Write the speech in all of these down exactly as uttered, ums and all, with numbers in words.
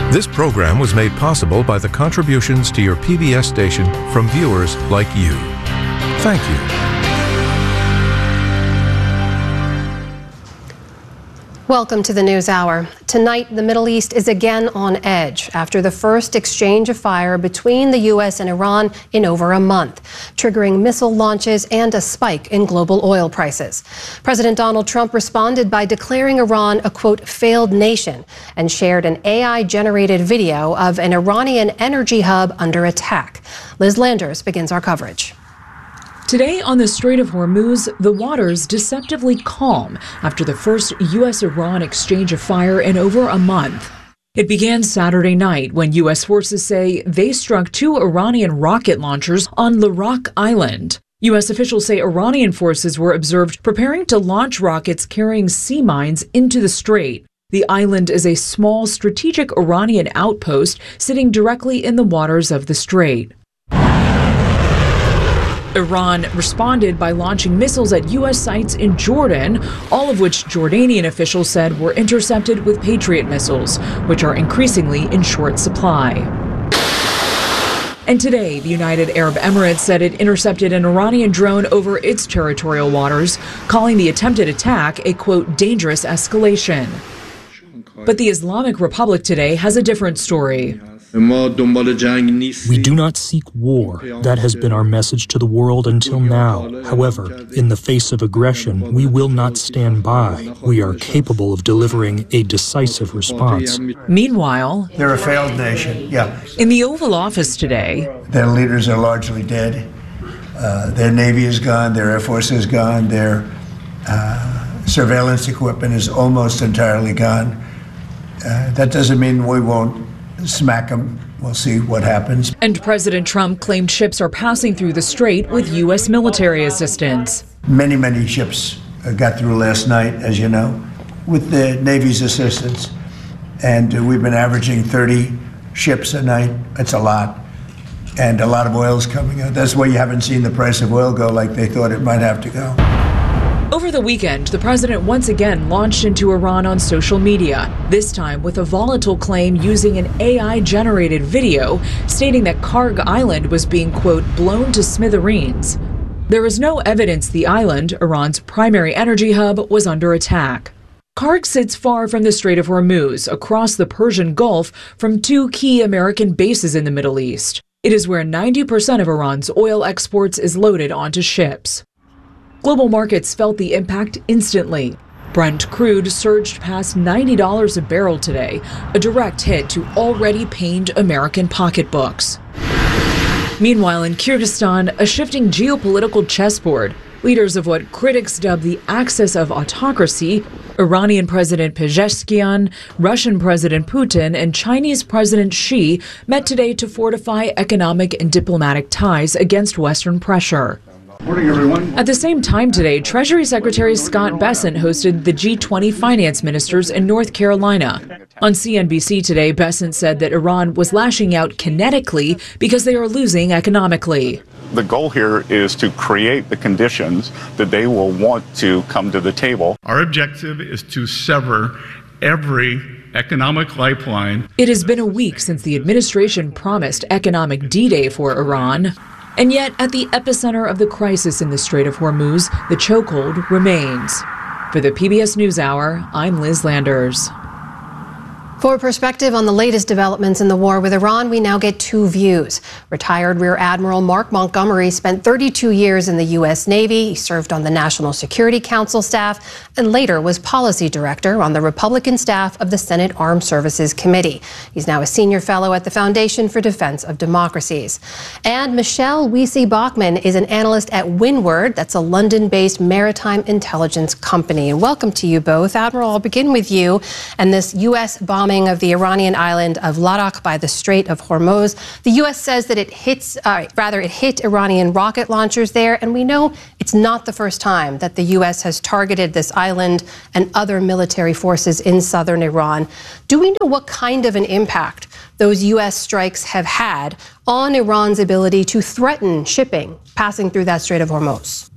This program was made possible by the contributions to your P B S station from viewers like you. Thank you. Welcome to the News Hour. Tonight, the Middle East is again on edge after the first exchange of fire between the U S and Iran in over a month, triggering missile launches and a spike in global oil prices. President Donald Trump responded by declaring Iran a, quote, failed nation and shared an A I-generated video of an Iranian energy hub under attack. Liz Landers begins our coverage. Today on the Strait of Hormuz, the waters deceptively calm after the first U S Iran exchange of fire in over a month. It began Saturday night when U S forces say they struck two Iranian rocket launchers on Larak Island. U S officials say Iranian forces were observed preparing to launch rockets carrying sea mines into the strait. The island is a small strategic Iranian outpost sitting directly in the waters of the strait. Iran responded by launching missiles at U S sites in Jordan, all of which Jordanian officials said were intercepted with Patriot missiles, which are increasingly in short supply. And today, the United Arab Emirates said it intercepted an Iranian drone over its territorial waters, calling the attempted attack a, quote, dangerous escalation. But the Islamic Republic today has a different story. We do not seek war. That has been our message to the world until now. However, in the face of aggression, we will not stand by. We are capable of delivering a decisive response. Meanwhile, they're a failed nation, yeah. In the Oval Office today, their leaders are largely dead. Uh, their Navy is gone, their Air Force is gone, their uh, surveillance equipment is almost entirely gone. Uh, that doesn't mean we won't smack them. We'll see what happens. And President Trump claimed ships are passing through the strait with U S military assistance. Many, many ships got through last night, as you know, with the Navy's assistance. And uh, we've been averaging thirty ships a night. That's a lot. And a lot of oil's coming out. That's why you haven't seen the price of oil go like they thought it might have to go. Over the weekend, the president once again launched into Iran on social media, this time with a volatile claim using an A I-generated video stating that Karg Island was being, quote, blown to smithereens. There is no evidence the island, Iran's primary energy hub, was under attack. Karg sits far from the Strait of Hormuz, across the Persian Gulf from two key American bases in the Middle East. It is where ninety percent of Iran's oil exports is loaded onto ships. Global markets felt the impact instantly. Brent crude surged past ninety dollars a barrel today, a direct hit to already pained American pocketbooks. Meanwhile, in Kyrgyzstan, a shifting geopolitical chessboard, leaders of what critics dub the axis of autocracy, Iranian President Pezeshkian, Russian President Putin, and Chinese President Xi met today to fortify economic and diplomatic ties against Western pressure. Morning, everyone. At the same time today, Treasury Secretary Scott Bessent hosted the G twenty finance ministers in North Carolina. On C N B C today, Bessent said that Iran was lashing out kinetically because they are losing economically. The goal here is to create the conditions that they will want to come to the table. Our objective is to sever every economic lifeline. It has been a week since the administration promised economic D-Day for Iran. And yet, at the epicenter of the crisis in the Strait of Hormuz, the chokehold remains. For the P B S NewsHour, I'm Liz Landers. For perspective on the latest developments in the war with Iran, we now get two views. Retired Rear Admiral Mark Montgomery spent thirty-two years in the U S Navy. He served on the National Security Council staff and later was policy director on the Republican staff of the Senate Armed Services Committee. He's now a senior fellow at the Foundation for Defense of Democracies. And Michelle Wiese-Bachmann is an analyst at Windward. That's a London-based maritime intelligence company. And welcome to you both. Admiral, I'll begin with you. And this U S bombing of the Iranian island of Larak by the Strait of Hormuz. The U S says that it hits, uh, rather it hit Iranian rocket launchers there, and we know it's not the first time that the U S has targeted this island and other military forces in southern Iran. Do we know what kind of an impact those U S strikes have had on Iran's ability to threaten shipping passing through that Strait of Hormuz?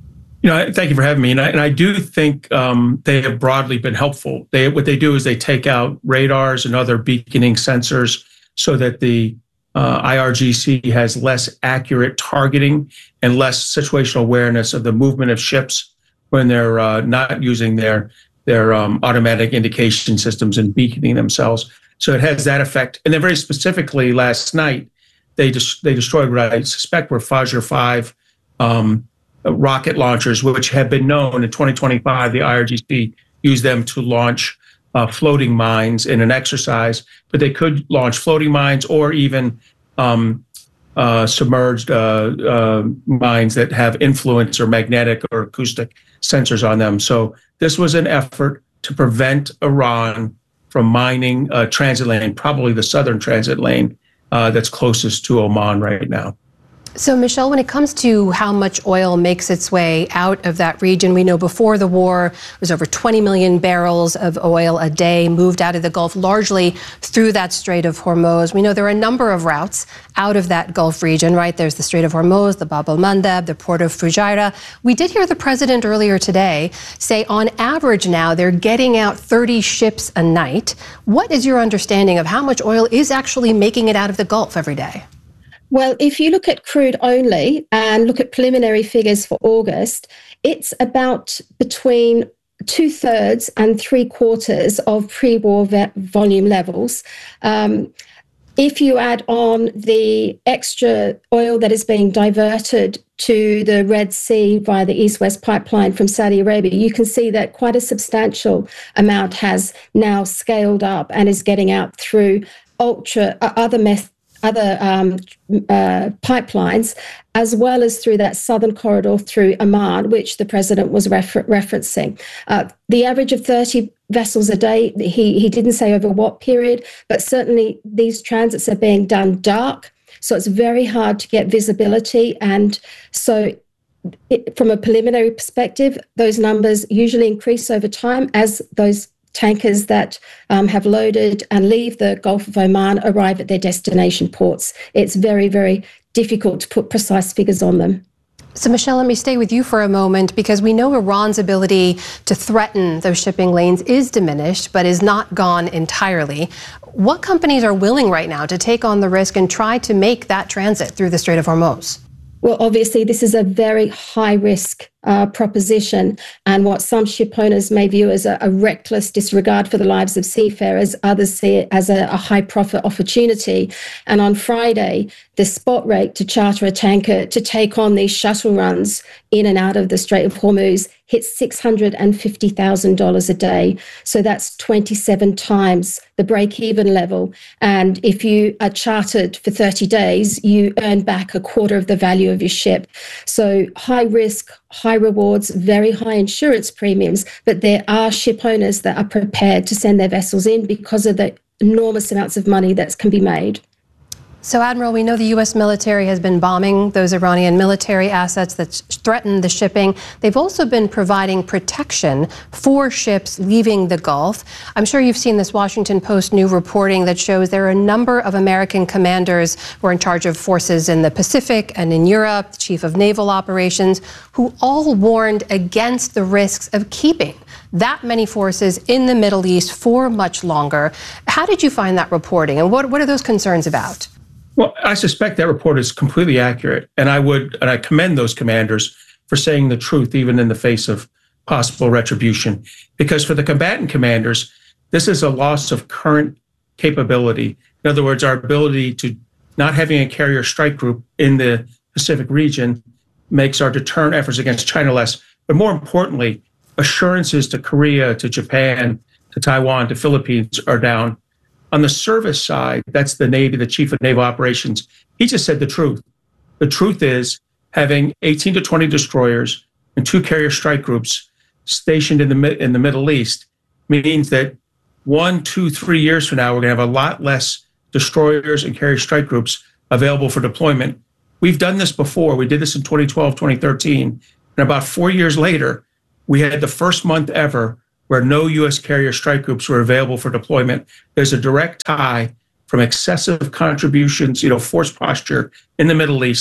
You know, thank you for having me. And I, and I do think um, they have broadly been helpful. They, what they do is they take out radars and other beaconing sensors so that the uh, I R G C has less accurate targeting and less situational awareness of the movement of ships when they're uh, not using their their um, automatic indication systems and beaconing themselves. So it has that effect. And then very specifically last night, they des- they destroyed what I suspect were Fajr five um, rocket launchers, which have been known in twenty twenty-five. The I R G C used them to launch uh, floating mines in an exercise, but they could launch floating mines or even um, uh, submerged uh, uh, mines that have influence or magnetic or acoustic sensors on them. So this was an effort to prevent Iran from mining a transit lane, probably the southern transit lane uh, that's closest to Oman right now. So, Michelle, when it comes to how much oil makes its way out of that region, we know before the war it was over twenty million barrels of oil a day moved out of the Gulf, largely through that Strait of Hormuz. We know there are a number of routes out of that Gulf region, right? There's the Strait of Hormuz, the Bab el-Mandeb, the port of Fujairah. We did hear the president earlier today say on average now they're getting out thirty ships a night. What is your understanding of how much oil is actually making it out of the Gulf every day? Well, if you look at crude only and look at preliminary figures for August, it's about between two thirds and three quarters of pre-war ve- volume levels. Um, if you add on the extra oil that is being diverted to the Red Sea via the East-West pipeline from Saudi Arabia, you can see that quite a substantial amount has now scaled up and is getting out through ultra uh, other methods. other um, uh, pipelines, as well as through that southern corridor through Oman, which the president was refer- referencing. Uh, the average of thirty vessels a day, he, he didn't say over what period, but certainly these transits are being done dark, so it's very hard to get visibility. And so it, from a preliminary perspective, those numbers usually increase over time as those tankers that um, have loaded and leave the Gulf of Oman arrive at their destination ports. It's very, very difficult to put precise figures on them. So, Michelle, let me stay with you for a moment, because we know Iran's ability to threaten those shipping lanes is diminished, but is not gone entirely. What companies are willing right now to take on the risk and try to make that transit through the Strait of Hormuz? Well, obviously, this is a very high-risk uh, proposition, and what some ship owners may view as a, a reckless disregard for the lives of seafarers, others see it as a, a high-profit opportunity. And on Friday, the spot rate to charter a tanker to take on these shuttle runs in and out of the Strait of Hormuz hit six hundred fifty thousand dollars a day. So that's twenty-seven times the break-even level. And if you are chartered for thirty days, you earn back a quarter of the value of your ship. So high risk, high rewards, very high insurance premiums, but there are ship owners that are prepared to send their vessels in because of the enormous amounts of money that can be made. So, Admiral, we know the U S military has been bombing those Iranian military assets that threaten the shipping. They've also been providing protection for ships leaving the Gulf. I'm sure you've seen this Washington Post new reporting that shows there are a number of American commanders who are in charge of forces in the Pacific and in Europe, the chief of naval operations, who all warned against the risks of keeping that many forces in the Middle East for much longer. How did you find that reporting, and what, what are those concerns about? Well, I suspect that report is completely accurate, and I would, and I commend those commanders for saying the truth, even in the face of possible retribution. Because for the combatant commanders, this is a loss of current capability. In other words, our ability to not having a carrier strike group in the Pacific region makes our deterrent efforts against China less. But more importantly, assurances to Korea, to Japan, to Taiwan, to Philippines are down. On the service side, that's the Navy, the chief of naval operations. He just said the truth. The truth is having eighteen to twenty destroyers and two carrier strike groups stationed in the in the Middle East means that one, two, three years from now, we're going to have a lot less destroyers and carrier strike groups available for deployment. We've done this before. We did this in twenty twelve, twenty thirteen. And about four years later, we had the first month ever where no U S carrier strike groups were available for deployment. There's a direct tie from excessive contributions, you know, force posture in the Middle East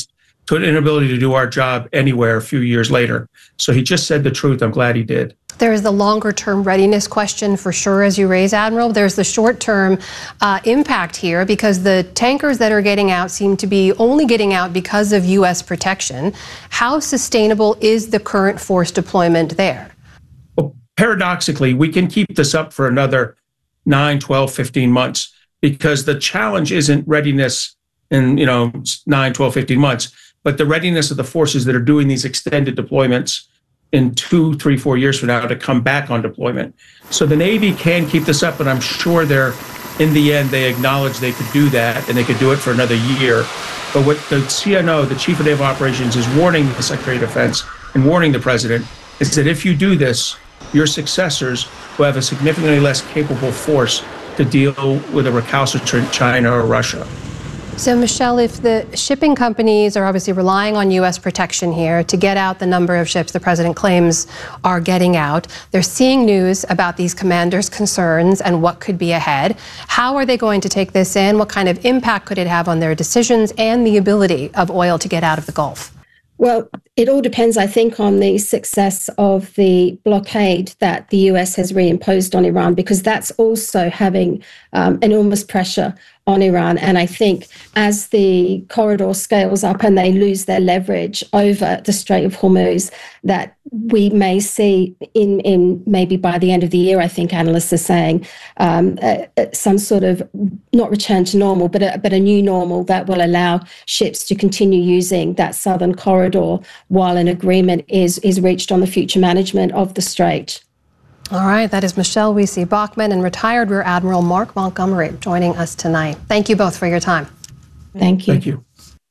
to an inability to do our job anywhere a few years later. So he just said the truth. I'm glad he did. There is the longer-term readiness question for sure, as you raise, Admiral. There's the short-term uh, impact here, because the tankers that are getting out seem to be only getting out because of U S protection. How sustainable is the current force deployment there? Well, paradoxically, we can keep this up for another nine, twelve, fifteen months, because the challenge isn't readiness in, you know, nine, twelve, fifteen months, but the readiness of the forces that are doing these extended deployments in two, three, four years from now to come back on deployment. So the Navy can keep this up, and I'm sure they're, in the end, they acknowledge they could do that, and they could do it for another year. But what the C N O, the Chief of Naval Operations, is warning the Secretary of Defense and warning the President is that if you do this, your successors will have a significantly less capable force to deal with a recalcitrant China or Russia. So, Michelle, if the shipping companies are obviously relying on U S protection here to get out the number of ships the president claims are getting out, they're seeing news about these commanders' concerns and what could be ahead. How are they going to take this in? What kind of impact could it have on their decisions and the ability of oil to get out of the Gulf? Well, it all depends, I think, on the success of the blockade that the U S has reimposed on Iran, because that's also having um, enormous pressure on Iran. And I think as the corridor scales up and they lose their leverage over the Strait of Hormuz, that we may see in, in maybe by the end of the year, I think analysts are saying, um, uh, some sort of, not return to normal, but a, but a new normal that will allow ships to continue using that southern corridor while an agreement is, is reached on the future management of the Strait. All right, that is Michelle Wiese-Bachmann and retired Rear Admiral Mark Montgomery joining us tonight. Thank you both for your time. Thank you. Thank you.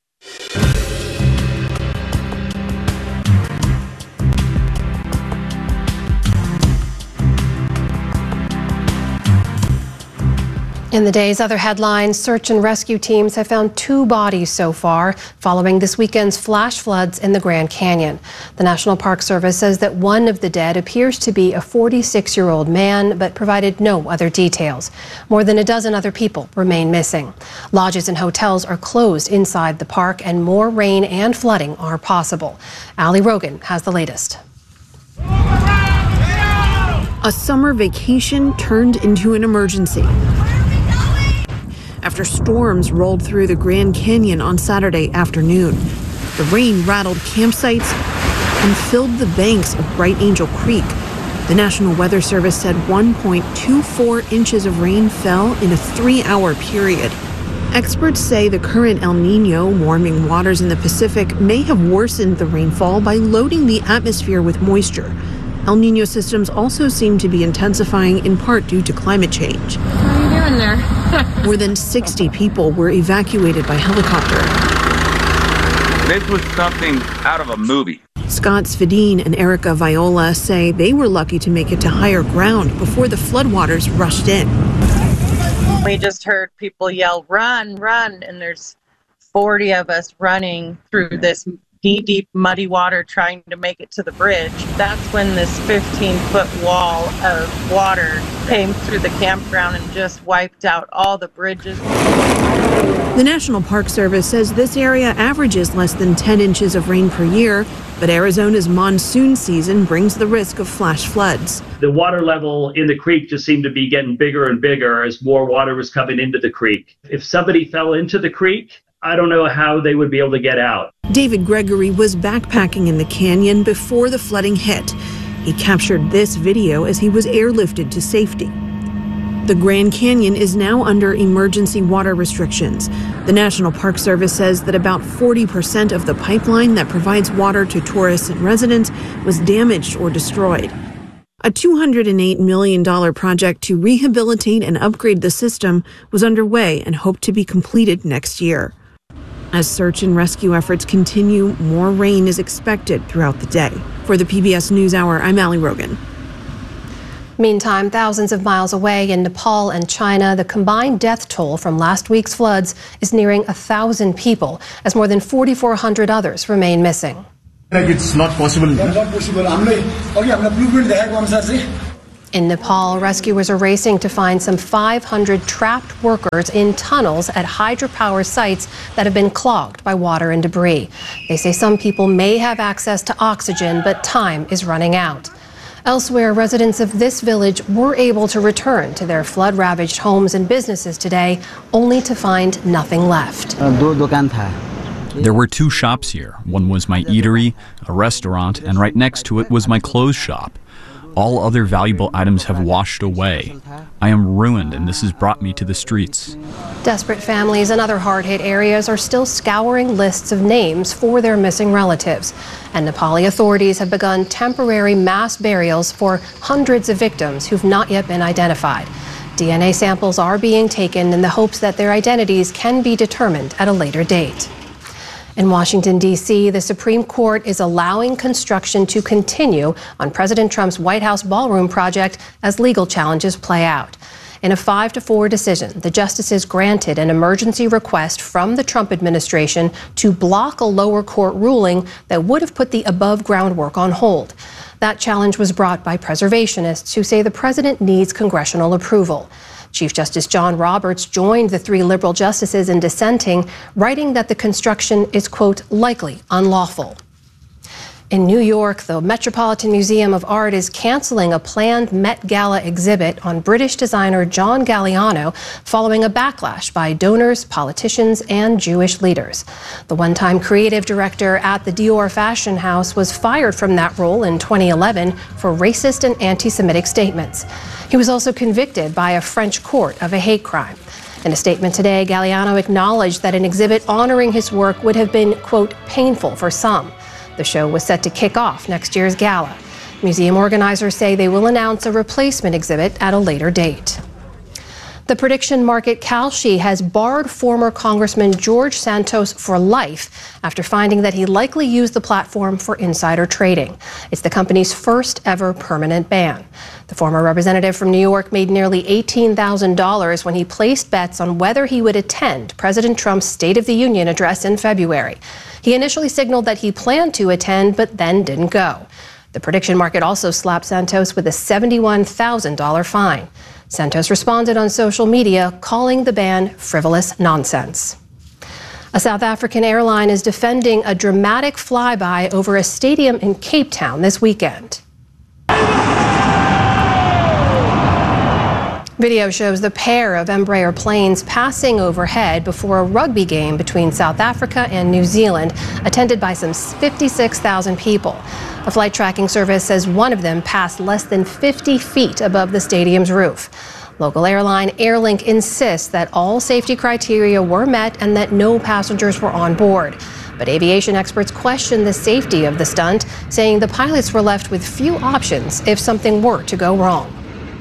In the day's other headlines, search and rescue teams have found two bodies so far following this weekend's flash floods in the Grand Canyon. The National Park Service says that one of the dead appears to be a forty-six-year-old man, but provided no other details. More than a dozen other people remain missing. Lodges and hotels are closed inside the park, and more rain and flooding are possible. Ali Rogan has the latest. A summer vacation turned into an emergency after storms rolled through the Grand Canyon on Saturday afternoon. The rain rattled campsites and filled the banks of Bright Angel Creek. The National Weather Service said one point two four inches of rain fell in a three-hour period. Experts say the current El Nino warming waters in the Pacific may have worsened the rainfall by loading the atmosphere with moisture. El Nino systems also seem to be intensifying in part due to climate change. What are you doing there? More than sixty people were evacuated by helicopter. This was something out of a movie. Scott Svedin and Erica Viola say they were lucky to make it to higher ground before the floodwaters rushed in. We just heard people yell, "Run, run," and there's forty of us running through this knee-deep muddy water trying to make it to the bridge. That's when this fifteen-foot wall of water came through the campground and just wiped out all the bridges. The National Park Service says this area averages less than ten inches of rain per year, but Arizona's monsoon season brings the risk of flash floods. The water level in the creek just seemed to be getting bigger and bigger as more water was coming into the creek. If somebody fell into the creek, I don't know how they would be able to get out. David Gregory was backpacking in the canyon before the flooding hit. He captured this video as he was airlifted to safety. The Grand Canyon is now under emergency water restrictions. The National Park Service says that about forty percent of the pipeline that provides water to tourists and residents was damaged or destroyed. A two hundred eight million dollars project to rehabilitate and upgrade the system was underway and hoped to be completed next year. As search and rescue efforts continue, more rain is expected throughout the day. For the P B S NewsHour, I'm Ali Rogan. Meantime, thousands of miles away in Nepal and China, the combined death toll from last week's floods is nearing a thousand people, as more than forty-four hundred others remain missing. It's not possible. In Nepal, rescuers are racing to find some five hundred trapped workers in tunnels at hydropower sites that have been clogged by water and debris. They say some people may have access to oxygen, but time is running out. Elsewhere, residents of this village were able to return to their flood-ravaged homes and businesses today, only to find nothing left. There were two shops here. One was my eatery, a restaurant, and right next to it was my clothes shop. All other valuable items have washed away. I am ruined, and this has brought me to the streets. Desperate families in other hard-hit areas are still scouring lists of names for their missing relatives. And Nepali authorities have begun temporary mass burials for hundreds of victims who've not yet been identified. D N A samples are being taken in the hopes that their identities can be determined at a later date. In Washington, D C, the Supreme Court is allowing construction to continue on President Trump's White House ballroom project as legal challenges play out. In a five to four decision, the justices granted an emergency request from the Trump administration to block a lower court ruling that would have put the above-ground work on hold. That challenge was brought by preservationists who say the president needs congressional approval. Chief Justice John Roberts joined the three liberal justices in dissenting, writing that the construction is, quote, likely unlawful. In New York, the Metropolitan Museum of Art is canceling a planned Met Gala exhibit on British designer John Galliano following a backlash by donors, politicians, and Jewish leaders. The one-time creative director at the Dior fashion house was fired from that role in twenty eleven for racist and anti-Semitic statements. He was also convicted by a French court of a hate crime. In a statement today, Galliano acknowledged that an exhibit honoring his work would have been, quote, painful for some. The show was set to kick off next year's gala. Museum organizers say they will announce a replacement exhibit at a later date. The prediction market Kalshi has barred former Congressman George Santos for life after finding that he likely used the platform for insider trading. It's the company's first ever permanent ban. The former representative from New York made nearly eighteen thousand dollars when he placed bets on whether he would attend President Trump's State of the Union address in February. He initially signaled that he planned to attend, but then didn't go. The prediction market also slapped Santos with a seventy-one thousand dollars fine. Santos responded on social media, calling the ban frivolous nonsense. A South African airline is defending a dramatic flyby over a stadium in Cape Town this weekend. Video shows the pair of Embraer planes passing overhead before a rugby game between South Africa and New Zealand, attended by some fifty-six thousand people. A flight tracking service says one of them passed less than fifty feet above the stadium's roof. Local airline Airlink insists that all safety criteria were met and that no passengers were on board. But aviation experts question the safety of the stunt, saying the pilots were left with few options if something were to go wrong.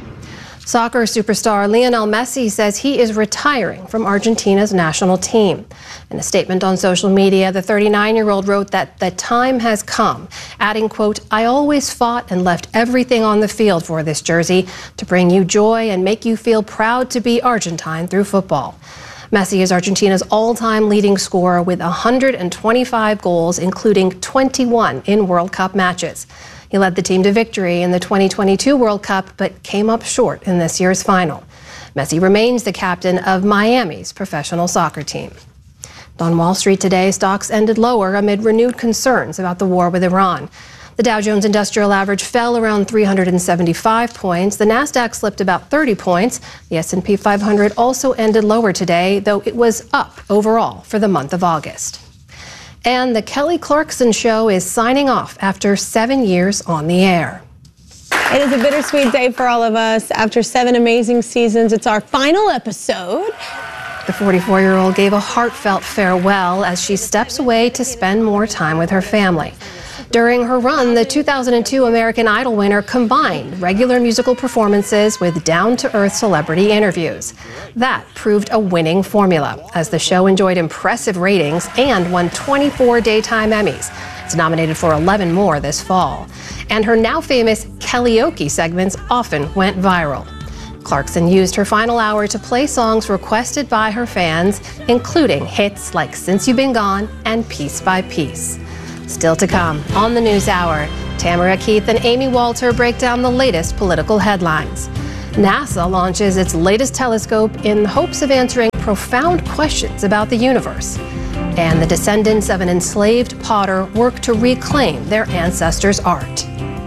Soccer superstar Lionel Messi says he is retiring from Argentina's national team. In a statement on social media, the thirty-nine-year-old wrote that the time has come, adding, quote, I always fought and left everything on the field for this jersey to bring you joy and make you feel proud to be Argentine through football. Messi is Argentina's all-time leading scorer with one hundred twenty-five goals, including twenty-one in World Cup matches. He led the team to victory in the twenty twenty-two World Cup, but came up short in this year's final. Messi remains the captain of Miami's professional soccer team. On Wall Street today, stocks ended lower amid renewed concerns about the war with Iran. The Dow Jones Industrial Average fell around three hundred seventy-five points. The Nasdaq slipped about thirty points. The S and P five hundred also ended lower today, though it was up overall for the month of August. And the Kelly Clarkson Show is signing off after seven years on the air. It is a bittersweet day for all of us. After seven amazing seasons, it's our final episode. The forty-four-year-old gave a heartfelt farewell as she steps away to spend more time with her family. During her run, the two thousand two American Idol winner combined regular musical performances with down-to-earth celebrity interviews. That proved a winning formula, as the show enjoyed impressive ratings and won twenty-four Daytime Emmys. It's nominated for eleven more this fall. And her now famous Kellyoke segments often went viral. Clarkson used her final hour to play songs requested by her fans, including hits like Since You've Been Gone and Piece by Piece. Still to come on the News Hour, Tamara Keith and Amy Walter break down the latest political headlines. NASA launches its latest telescope in hopes of answering profound questions about the universe. And the descendants of an enslaved potter work to reclaim their ancestors' art.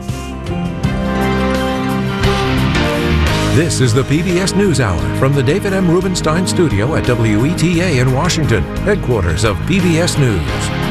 This is the P B S NewsHour from the David M. Rubenstein studio at W E T A in Washington, headquarters of P B S News.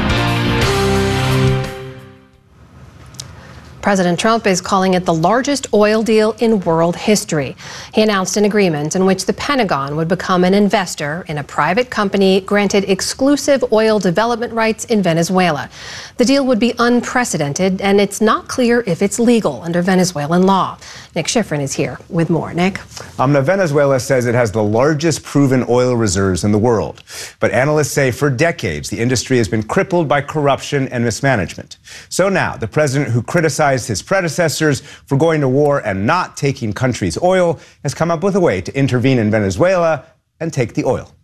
President Trump is calling it the largest oil deal in world history. He announced an agreement in which the Pentagon would become an investor in a private company granted exclusive oil development rights in Venezuela. The deal would be unprecedented, and it's not clear if it's legal under Venezuelan law. Nick Schifrin is here with more. Nick? Um, now, Venezuela says it has the largest proven oil reserves in the world. But analysts say for decades, the industry has been crippled by corruption and mismanagement. So now, the president who criticized his predecessors for going to war and not taking country's oil has come up with a way to intervene in Venezuela and take the oil.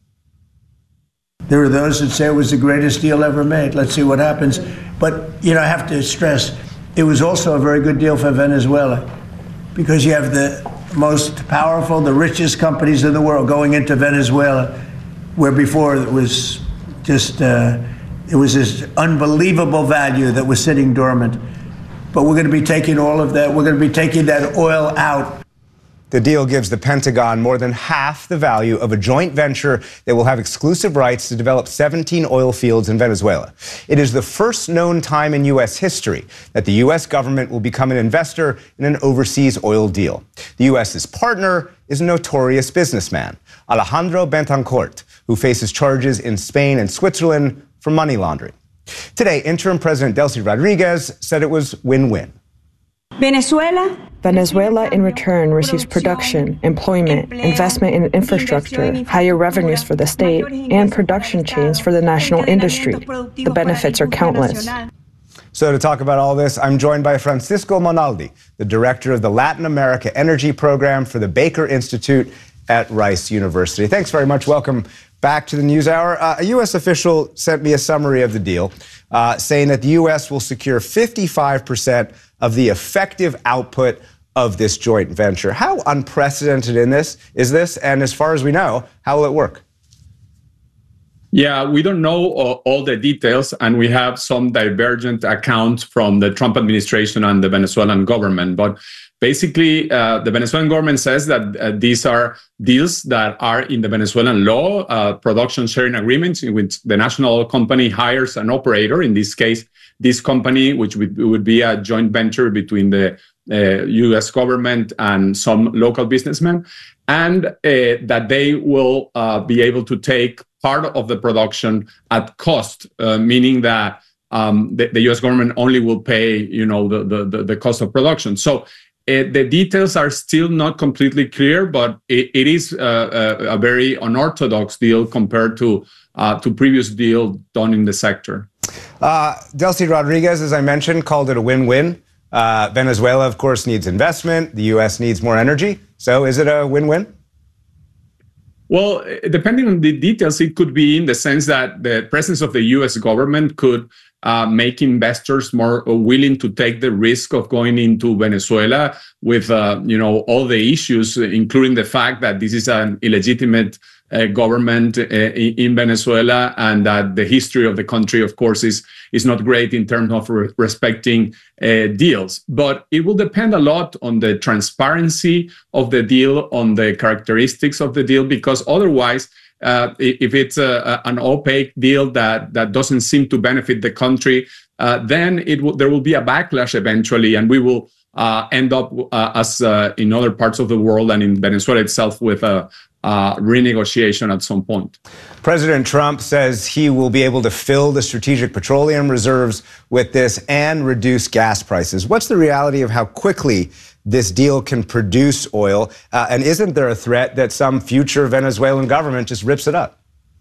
There are those that say it was the greatest deal ever made. Let's see what happens. But, you know, I have to stress, it was also a very good deal for Venezuela because you have the most powerful, the richest companies in the world going into Venezuela, where before it was just, uh, it was this unbelievable value that was sitting dormant. But we're going to be taking all of that. We're going to be taking that oil out. The deal gives the Pentagon more than half the value of a joint venture that will have exclusive rights to develop seventeen oil fields in Venezuela. It is the first known time in U S history that the U S government will become an investor in an overseas oil deal. The US's partner is a notorious businessman, Alejandro Betancourt, who faces charges in Spain and Switzerland for money laundering. Today, interim President Delcy Rodriguez said it was win-win. Venezuela. Venezuela, in return, receives production, employment, investment in infrastructure, higher revenues for the state, and production chains for the national industry. The benefits are countless. So to talk about all this, I'm joined by Francisco Monaldi, the director of the Latin America Energy Program for the Baker Institute at Rice University. Thanks very much. Welcome back to the NewsHour. Uh, a U S official sent me a summary of the deal, uh, saying that the U S will secure fifty-five percent of the effective output of this joint venture. How unprecedented in this is this? And as far as we know, how will it work? Yeah, we don't know uh, all the details, and we have some divergent accounts from the Trump administration and the Venezuelan government. But basically, uh, the Venezuelan government says that uh, these are deals that are in the Venezuelan law, uh, production sharing agreements in which the national company hires an operator. In this case, this company, which would, would be a joint venture between the uh, U S government and some local businessmen, and uh, that they will uh, be able to take part of the production at cost, uh, meaning that um, the, the U S government only will pay, you know, the the, the cost of production. So uh, the details are still not completely clear, but it, it is uh, a, a very unorthodox deal compared to uh, to previous deal done in the sector. Uh, Delcy Rodriguez, as I mentioned, called it a win-win. Uh, Venezuela, of course, needs investment. The U S needs more energy. So is it a win-win? Well, depending on the details, it could be in the sense that the presence of the U S government could uh, make investors more willing to take the risk of going into Venezuela with, uh, you know, all the issues, including the fact that this is an illegitimate uh, government uh, in Venezuela, and that the history of the country, of course, is is not great in terms of re- respecting uh, deals. But it will depend a lot on the transparency of the deal, on the characteristics of the deal, because otherwise, uh, if it's a, a, an opaque deal that, that doesn't seem to benefit the country, uh, then it will, there will be a backlash eventually, and we will uh, end up uh, as uh, in other parts of the world and in Venezuela itself with a Uh, renegotiation at some point. President Trump says he will be able to fill the strategic petroleum reserves with this and reduce gas prices. What's the reality of how quickly this deal can produce oil? Uh, and isn't there a threat that some future Venezuelan government just rips it up?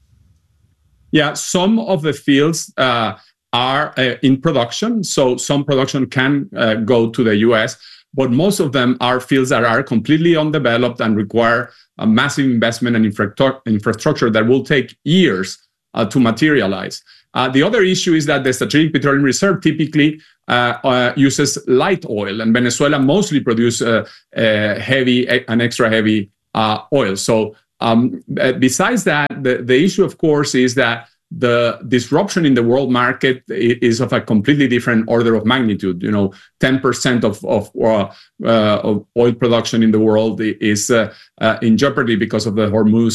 Yeah, some of the fields uh, are uh, in production, so some production can uh, go to the U S, but most of them are fields that are completely undeveloped and require a massive investment and infra- infrastructure that will take years uh, to materialize. Uh, the other issue is that the Strategic Petroleum Reserve typically uh, uh, uses light oil, and Venezuela mostly produces uh, uh, heavy and extra heavy uh, oil. So um, besides that, the, the issue, of course, is that the disruption in the world market is of a completely different order of magnitude. You know, ten percent of of, uh, uh, of oil production in the world is uh, uh, in jeopardy because of the Hormuz